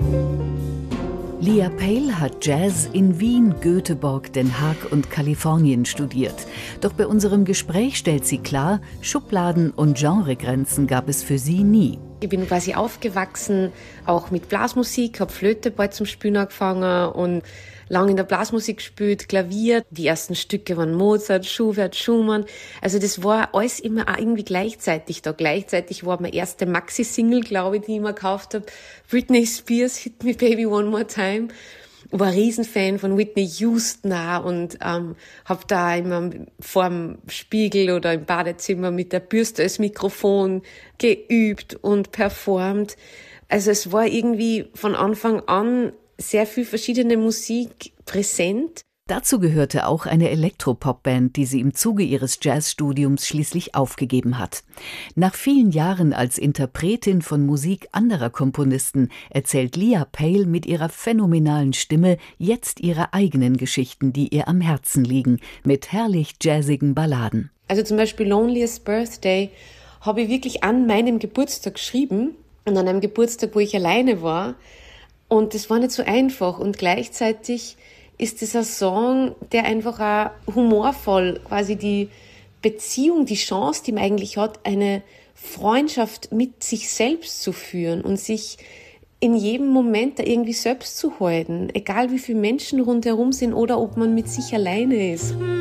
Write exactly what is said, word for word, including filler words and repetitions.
Leah Pale hat Jazz in Wien, Göteborg, Den Haag und Kalifornien studiert. Doch bei unserem Gespräch stellt sie klar, Schubladen und Genregrenzen gab es für sie nie. Ich bin quasi aufgewachsen, auch mit Blasmusik, habe Flöte bald zum Spielen angefangen und lange in der Blasmusik gespielt, Klavier. Die ersten Stücke waren Mozart, Schubert, Schumann. Also das war alles immer auch irgendwie gleichzeitig da. Gleichzeitig war meine erste Maxi-Single, glaube ich, die ich mir gekauft habe. Britney Spears, Hit Me Baby One More Time. Ich war ein Riesenfan von Whitney Houston auch und ähm, habe da immer vor dem Spiegel oder im Badezimmer mit der Bürste als Mikrofon geübt und performt. Also es war irgendwie von Anfang an sehr viel verschiedene Musik präsent. Dazu gehörte auch eine Elektropop-Band, die sie im Zuge ihres Jazzstudiums schließlich aufgegeben hat. Nach vielen Jahren als Interpretin von Musik anderer Komponisten erzählt Leah Pale mit ihrer phänomenalen Stimme jetzt ihre eigenen Geschichten, die ihr am Herzen liegen, mit herrlich jazzigen Balladen. Also zum Beispiel Loneliest Birthday habe ich wirklich an meinem Geburtstag geschrieben und an einem Geburtstag, wo ich alleine war. Und das war nicht so einfach und gleichzeitig ist es ein Song, der einfach auch humorvoll quasi die Beziehung, die Chance, die man eigentlich hat, eine Freundschaft mit sich selbst zu führen und sich in jedem Moment da irgendwie selbst zu halten, egal wie viele Menschen rundherum sind oder ob man mit sich alleine ist.